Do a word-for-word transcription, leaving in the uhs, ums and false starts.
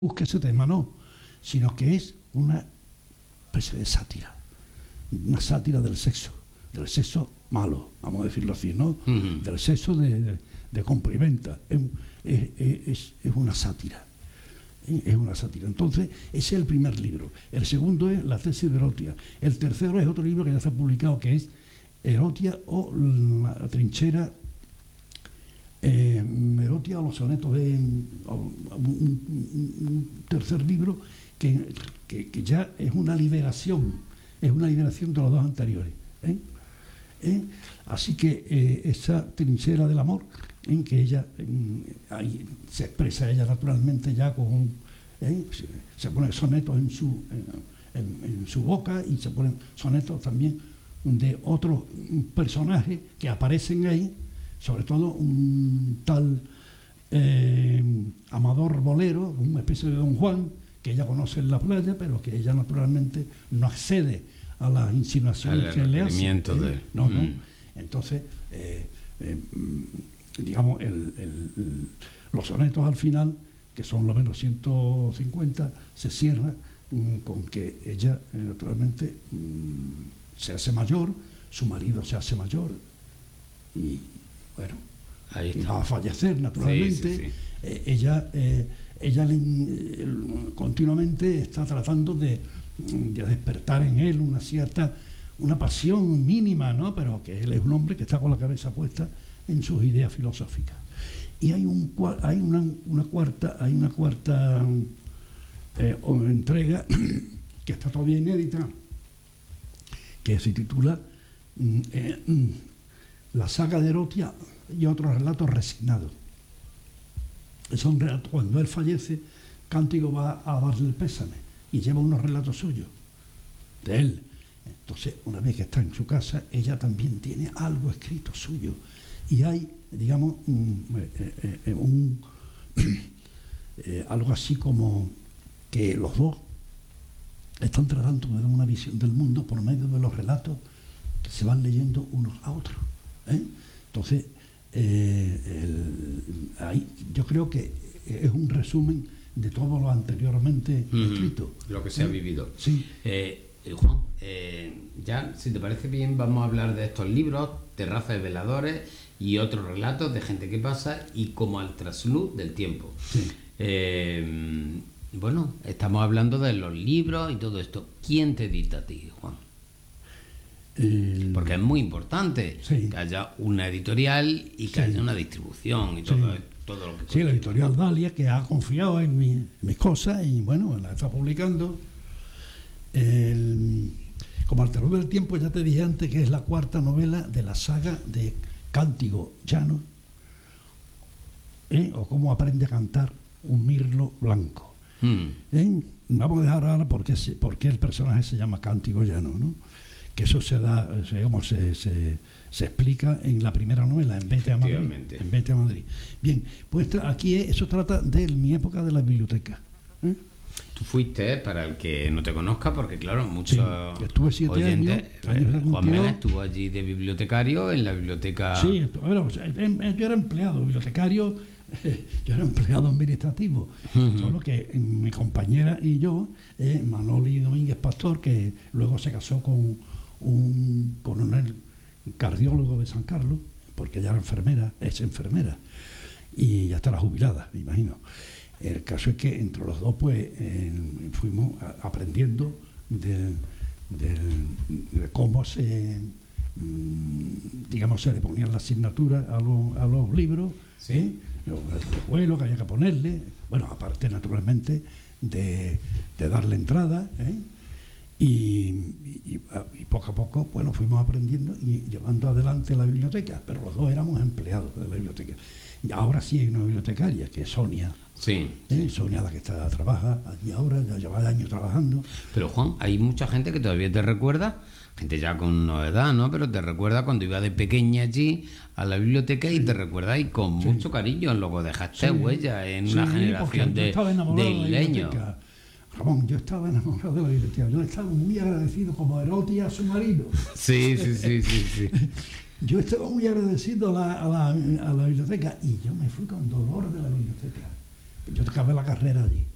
busque ese tema, no, sino que es una especie de sátira, una sátira del sexo, del sexo malo, vamos a decirlo así, ¿no? Uh-huh. Del sexo de, de, de compra y venta. Es, es, es, es una sátira. Es una sátira. Entonces, ese es el primer libro. El segundo es La tesis de Erotia. El tercero es otro libro que ya está publicado, que es Erotia o la trinchera, eh, Erotia o los sonetos de... O, un, un, un tercer libro que, que, que ya es una liberación, es una liberación de los dos anteriores. ¿eh? ¿Eh? Así que eh, esa trinchera del amor, en que ella en, ahí se expresa ella naturalmente ya con un, ¿eh? se, se pone sonetos en su en, en, en su boca, y se ponen sonetos también de otros personajes que aparecen ahí, sobre todo un tal eh, Amador Bolero, una especie de Don Juan que ella conoce en la playa, pero que ella naturalmente no accede a las insinuaciones que le hace. ¿eh? De... No, no. Mm. Entonces, eh, eh, digamos, el, el, el, los sonetos al final, que son lo menos ciento cincuenta, se cierran mm, con que ella, eh, naturalmente, mm, se hace mayor, su marido se hace mayor, y bueno, ahí está. Va a fallecer, naturalmente. Sí, sí, sí. Eh, ella, eh, ella le, eh, continuamente está tratando de, de despertar en él una cierta, una pasión mínima, ¿no? Pero que él es un hombre que está con la cabeza puesta en sus ideas filosóficas. Y hay un hay una, una cuarta, hay una cuarta eh, entrega que está todavía inédita, que se titula eh, La saga de Erotia y otros relatos resignados. Son relatos, cuando él fallece, Cántigo va a darle el pésame y lleva unos relatos suyos de él. Entonces, una vez que está en su casa, ella también tiene algo escrito suyo, y hay, digamos, un, eh, eh, un eh, algo así como que los dos están tratando de dar una visión del mundo por medio de los relatos que se van leyendo unos a otros. ¿eh? Entonces, eh, el, ahí, yo creo que es un resumen de todo lo anteriormente mm-hmm. escrito. Lo que se ¿eh? ha vivido. Sí. Eh, Juan, eh, ya, si te parece bien, vamos a hablar de estos libros, Terraza de Veladores y otros relatos de gente que pasa y como al trasluz del tiempo. Sí. Eh, bueno, estamos hablando de los libros y todo esto. ¿Quién te edita a ti, Juan? El... Porque es muy importante sí. que haya una editorial y que sí. haya una distribución y todo, sí. todo lo que... Sí, la editorial Dalia, que ha confiado en mi, mis cosas y bueno, la está publicando. El, como Al terror del tiempo, ya te dije antes que es la cuarta novela de la saga de Cántigo Llano, ¿eh? o Cómo aprende a cantar un mirlo blanco. Hmm. ¿Eh? Vamos a dejar ahora por qué, por qué el personaje se llama Cántigo Llano, ¿no? Que eso se da, digamos, se, se, se explica en la primera novela, en Vete a Madrid. En Vete a Madrid. Bien, pues aquí eso trata de mi época de la biblioteca. ¿eh? Tú fuiste, para el que no te conozca, porque claro, muchos sí, estuve siete oyentes, años, años Juan Mena estuvo allí de bibliotecario en la biblioteca... Sí, bueno, yo era empleado bibliotecario, yo era empleado administrativo, uh-huh. solo que mi compañera y yo, eh, Manoli Domínguez Pastor, que luego se casó con un coronel cardiólogo de San Carlos, porque ella era enfermera, es enfermera, y ya estará jubilada, me imagino. El caso es que entre los dos pues eh, fuimos a, aprendiendo de, de, de cómo se, mmm, digamos, se le ponían las asignaturas a, lo, a los libros, ¿sí? ¿eh? el recuelo que había que ponerle, bueno, aparte naturalmente de, de darle entrada, ¿eh? y, y, y poco a poco, bueno, fuimos aprendiendo y llevando adelante la biblioteca, pero los dos éramos empleados de la biblioteca. Y ahora sí hay una bibliotecaria, que es Sonia. Sí. ¿Eh? Sonia, la que está trabaja allí ahora, ya lleva años trabajando. Pero Juan, hay mucha gente que todavía te recuerda, gente ya con edad, ¿no? Pero te recuerda cuando iba de pequeña allí a la biblioteca sí. y te recuerda y con sí. mucho cariño, luego dejaste sí. huella en sí, una generación de, de isleños. Ramón, yo estaba enamorado de la biblioteca, yo estaba muy agradecido como Erotia a su marido. Sí, sí, sí, sí, sí. Yo estaba muy agradecido a la, a, la, a la biblioteca y yo me fui con dolor de la biblioteca. Yo acabé la carrera allí.